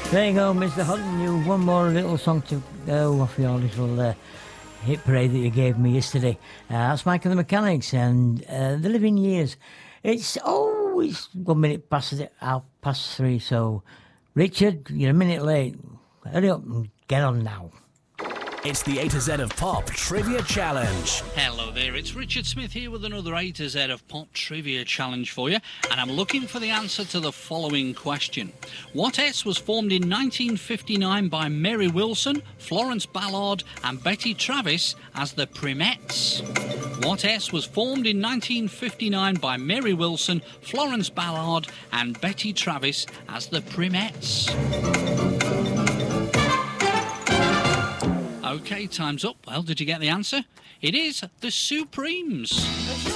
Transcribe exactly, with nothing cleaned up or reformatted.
There you go, Mister Hutton. You one more little song to go off your little uh, hit parade that you gave me yesterday. Uh, that's Mike and the Mechanics and uh, The Living Years. It's always one minute past it, half past three. So, Richard, you're a minute late. Hurry up and get on now. It's the A to Z of Pop Trivia Challenge. Hello there, it's Richard Smith here with another A to Z of Pop Trivia Challenge for you, and I'm looking for the answer to the following question. What S was formed in nineteen fifty-nine by Mary Wilson, Florence Ballard and Betty Travis as the Primettes? What S was formed in nineteen fifty-nine by Mary Wilson, Florence Ballard and Betty Travis as the Primettes? OK, time's up. Well, did you get the answer? It is the Supremes.